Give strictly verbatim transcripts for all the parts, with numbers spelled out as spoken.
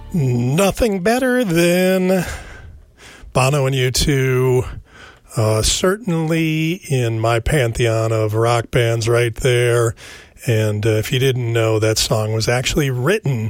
Nothing better than Bono and U two. Uh, certainly in my pantheon of rock bands right there. And uh, if you didn't know, that song was actually written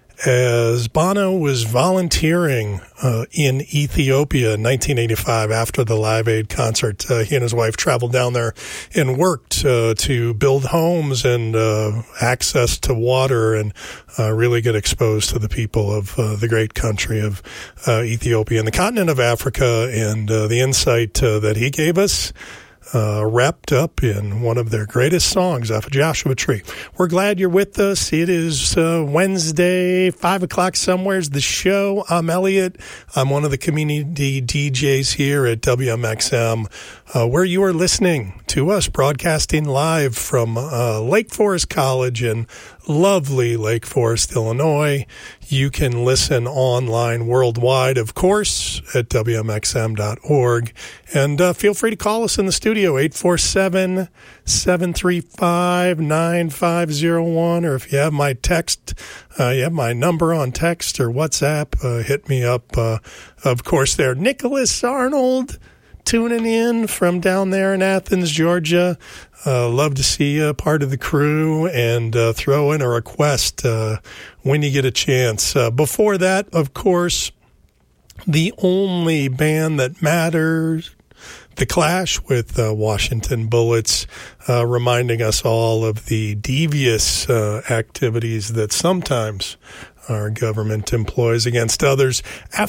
as Bono was volunteering uh, in Ethiopia in nineteen eighty-five after the Live Aid concert. Uh, he and his wife traveled down there and worked uh, to build homes and uh, access to water and uh, really get exposed to the people of uh, the great country of uh, Ethiopia and the continent of Africa. And uh, the insight uh, that he gave us Uh, wrapped up in one of their greatest songs off of Joshua Tree. We're glad you're with us. It is uh, Wednesday, five o'clock somewhere's the show. I'm Elliot. I'm one of the community D Js here at W M X M, uh, where you are listening to us broadcasting live from uh, Lake Forest College in lovely Lake Forest, Illinois. You can listen online worldwide, of course, at W M X M dot org. And uh, feel free to call us in the studio, eight four seven, seven three five, nine five zero one. Or if you have my text, uh, you have my number on text or WhatsApp, uh, hit me up. Uh, of course, there. Nicholas Arnold tuning in from down there in Athens, Georgia. Uh, love to see you part of the crew, and uh, throw in a request uh, when you get a chance. Uh, before that, of course, the only band that matters, The Clash with uh, Washington Bullets, uh, reminding us all of the devious uh, activities that sometimes our government employs against others.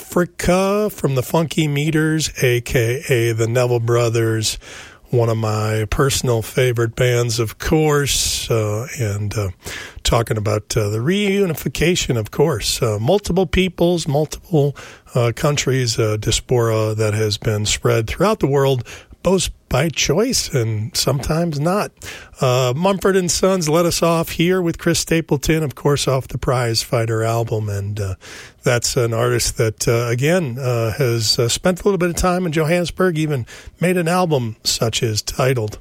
Africa from the Funky Meters, a k a the Neville Brothers, one of my personal favorite bands, of course, uh, and uh, talking about uh, the reunification, of course. Uh, multiple peoples, multiple uh, countries, uh, diaspora that has been spread throughout the world, both by choice and sometimes not. Uh, Mumford and Sons let us off here with Chris Stapleton, of course, off the Prize Fighter album. And uh, that's an artist that, uh, again, uh, has uh, spent a little bit of time in Johannesburg, even made an album such as titled.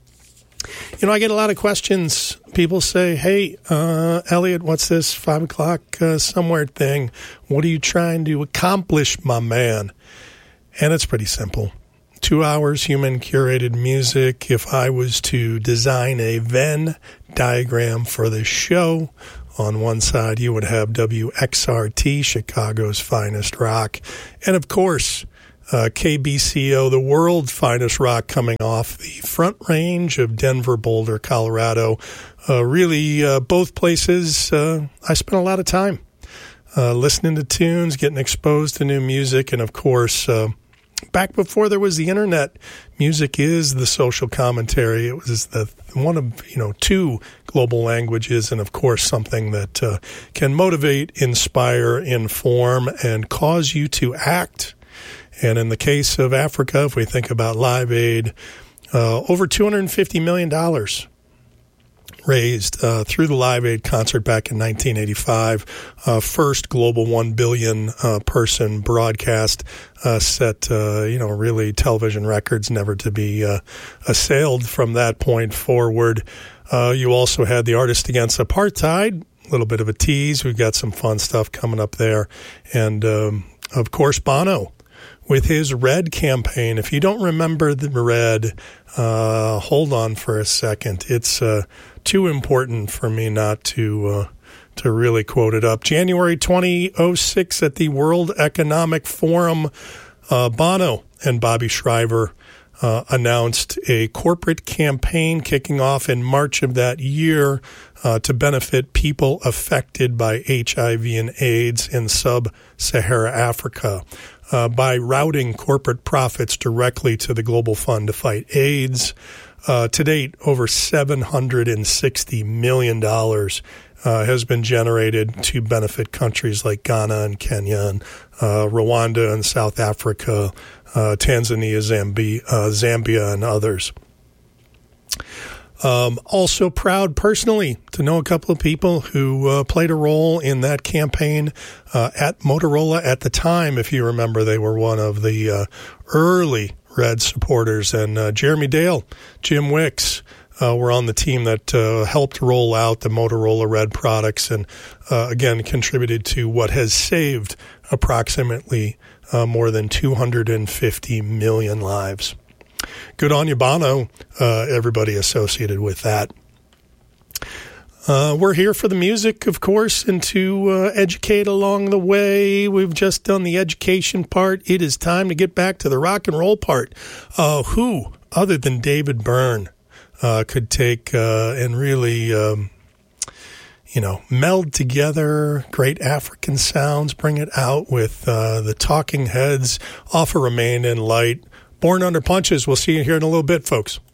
You know, I get a lot of questions. People say, hey, uh, Elliot, what's this five o'clock uh, somewhere thing? What are you trying to accomplish, my man? And it's pretty simple. Two hours human curated music. If I was to design a Venn diagram for this show, on one side you would have W X R T, Chicago's finest rock, and of course uh, K B C O, the world's finest rock, coming off the Front Range of Denver, Boulder, Colorado. Uh, really, uh, both places uh, I spent a lot of time uh, listening to tunes, getting exposed to new music, and of course, uh, back before there was the internet, music is the social commentary. It was the one of, you know, two global languages, and of course something that uh, can motivate, inspire, inform, and cause you to act. And in the case of Africa, if we think about Live Aid, uh, over two hundred fifty million dollars raised uh, through the Live Aid concert back in nineteen eighty-five. Uh, first global one billion uh, person broadcast uh, set, uh, you know, really television records never to be uh, assailed from that point forward. Uh, you also had the Artists Against Apartheid, a little bit of a tease. We've got some fun stuff coming up there. And, um, of course, Bono with his Red campaign. If you don't remember the Red, uh, hold on for a second. It's uh, too important for me not to uh, to really quote it up. January twenty oh six at the World Economic Forum, uh, Bono and Bobby Shriver uh, announced a corporate campaign kicking off in March of that year uh, to benefit people affected by H I V and AIDS in sub-Saharan Africa. Uh, by routing corporate profits directly to the Global Fund to fight AIDS. Uh, to date, over seven hundred sixty million dollars uh, has been generated to benefit countries like Ghana and Kenya and uh, Rwanda and South Africa, uh, Tanzania, Zambia, uh, Zambia, and others. Um, also proud personally to know a couple of people who uh, played a role in that campaign uh, at Motorola at the time. If you remember, they were one of the uh, early Red supporters. And uh, Jeremy Dale, Jim Wicks, uh, were on the team that uh, helped roll out the Motorola Red products and, uh, again, contributed to what has saved approximately uh, more than two hundred fifty million lives. Good on you, Bono, uh, everybody associated with that. Uh, we're here for the music, of course, and to uh, educate along the way. We've just done the education part. It is time to get back to the rock and roll part. Uh, who, other than David Byrne, uh, could take uh, and really, um, you know, meld together great African sounds, bring it out with uh, the Talking Heads, Offer Remain in Light, Born Under Punches. We'll see you here in a little bit, folks.